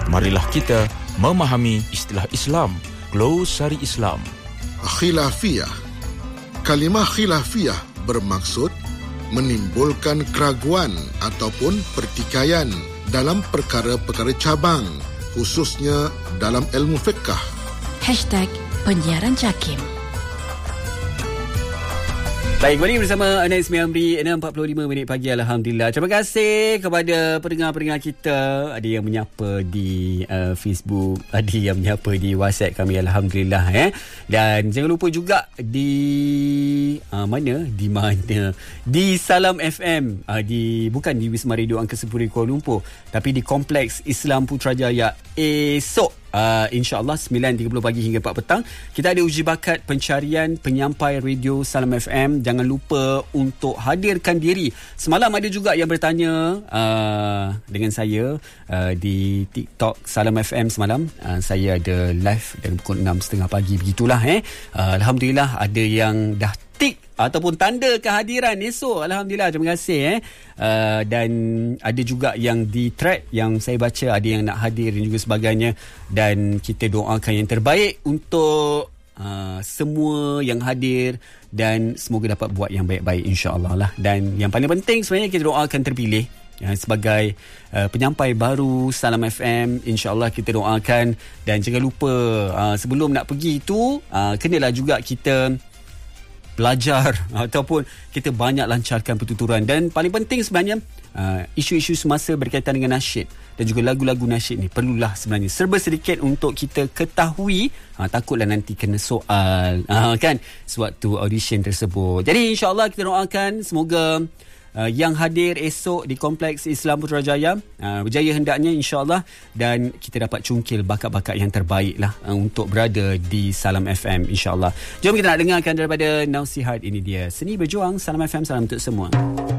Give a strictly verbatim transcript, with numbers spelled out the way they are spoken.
Marilah kita memahami istilah Islam, glosari Islam. Khilafiyah. Kalimah khilafiyah bermaksud menimbulkan keraguan ataupun pertikaian dalam perkara-perkara cabang, khususnya dalam ilmu fiqh. Hashtag Penyiaran Jakim. Baik, kembali bersama Ana Ismi Amri, enam empat puluh lima minit pagi. Alhamdulillah. Terima kasih kepada pendengar-pendengar kita. Ada yang menyapa di uh, Facebook, ada yang menyapa di WhatsApp kami. Alhamdulillah. Eh. Dan jangan lupa juga di uh, mana? Di mana? Di Salam F M. Uh, di bukan di Wisma Radio Angkasa Puri Kuala Lumpur, tapi di Kompleks Islam Putrajaya esok. Uh, InsyaAllah sembilan tiga puluh pagi hingga empat petang kita ada uji bakat pencarian penyampai radio Salam F M. Jangan lupa untuk hadirkan diri. Semalam ada juga yang bertanya uh, dengan saya uh, di TikTok Salam F M semalam. uh, Saya ada live dari pukul enam tiga puluh pagi. Begitulah eh. uh, Alhamdulillah ada yang dah tik ataupun tanda kehadiran esok. Alhamdulillah, terima kasih eh. Uh, dan ada juga yang di thread yang saya baca, ada yang nak hadir dan juga sebagainya. Dan kita doakan yang terbaik untuk uh, semua yang hadir dan semoga dapat buat yang baik-baik, insya-Allah lah. Dan yang paling penting sebenarnya kita doakan terpilih ya, sebagai uh, penyampai baru Salam F M. InsyaAllah kita doakan. Dan jangan lupa uh, sebelum nak pergi tu uh, kenalah juga kita belajar ataupun kita banyak lancarkan pertuturan. Dan paling penting sebenarnya uh, isu-isu semasa berkaitan dengan nasyid dan juga lagu-lagu nasyid ni perlulah sebenarnya serba sedikit untuk kita ketahui. uh, takutlah nanti kena soal uh, kan sewaktu audition tersebut. Jadi insyaAllah kita doakan semoga Uh, yang hadir esok di Kompleks Islam Putrajaya uh, berjaya hendaknya, insyaAllah. Dan kita dapat cungkil bakat-bakat yang terbaik lah uh, untuk berada di Salam F M, insyaAllah. Jom kita nak dengarkan daripada Nausihat. Ini dia Seni Berjuang Salam F M. Salam untuk semua.